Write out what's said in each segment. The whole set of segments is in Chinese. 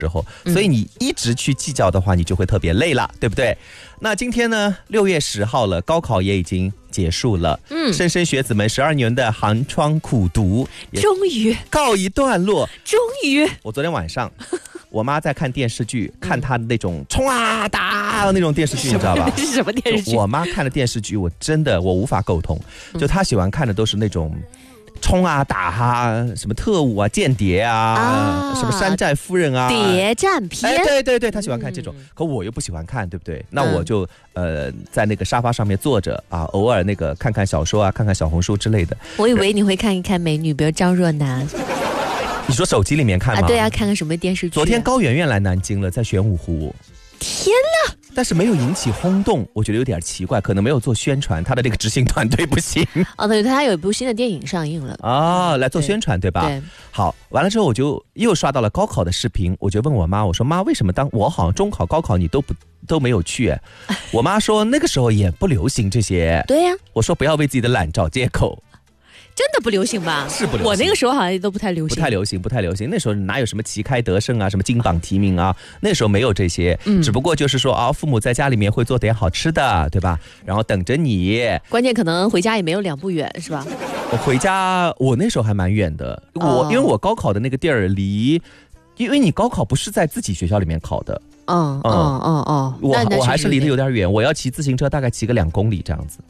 时候，所以你一直去计较的话，你就会特别累了，对不对？那今天呢，6月10号了，高考也已经结束了，莘莘学子们12年的寒窗苦读， 终于告一段落。 终于， 我昨天晚上，我妈在看电视剧，看她的那种冲啊打那种电视剧，你知道吧？ 是什么电视剧？ 我妈看的电视剧，我无法沟通，就她喜欢看的都是那种。冲啊打啊，什么特务啊、间谍啊，什么山寨夫人啊， 谍战片。 对，他喜欢看这种，可我又不喜欢看，对不对？那我就在那个沙发上面坐着啊，偶尔那个看看小说啊，看看小红书之类的。 我以为你会看一看美女，比如张若楠。 你说手机里面看吗？ 对啊，看看什么电视剧？ 昨天高圆圆来南京了，在玄武湖。 天哪！ 但是没有引起轰动，我觉得有点奇怪，可能没有做宣传，他的这个执行团队不行。 对，他有一部新的电影上映了来做宣传，对吧？ 对。 好，完了之后我就又刷到了高考的视频，我就问我妈，我说妈，为什么当我好像中考、高考你都没有去？我妈说那个时候也不流行这些。 对呀。 我说不要为自己的懒找借口。 真的不流行吧？ 是不流行。 我那个时候好像都不太流行。 不太流行。那时候哪有什么旗开得胜啊，什么金榜题名啊？那时候没有这些，只不过就是说啊，父母在家里面会做点好吃的，对吧？然后等着你。 关键可能回家也没有2步远，是吧？ 回家我那时候还蛮远的，因为我高考的那个地儿因为你高考不是在自己学校里面考的。我还是离得有点远，我要骑自行车，大概骑个2公里这样子。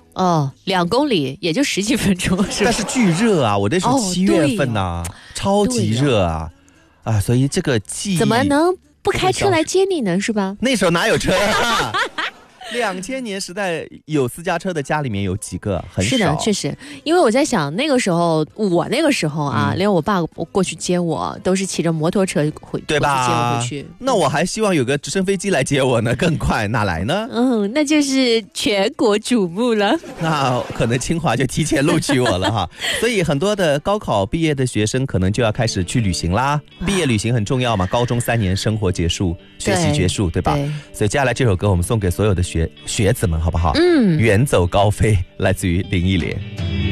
2公里也就10几分钟，是吧？ 但是巨热啊！我那时候7月份呐，超级热啊！所以这个怎么能不开车来接你呢？是吧？ 那时候哪有车啊？2000年时代有私家车的家里面有几个？很少。 是的，确实，因为我在想我那个时候啊，连我爸过去接我都是骑着摩托车对吧？ 接我回去。 那我还希望有个直升飞机来接我呢，更快，哪来呢？ 那就是全国瞩目了。 那可能清华就提前录取我了哈。所以很多的高考毕业的学生可能就要开始去旅行啦。毕业旅行很重要嘛，高中3年生活结束，学习结束，对吧？所以接下来这首歌我们送给所有的学子们，好不好？远走高飞，来自于林忆莲。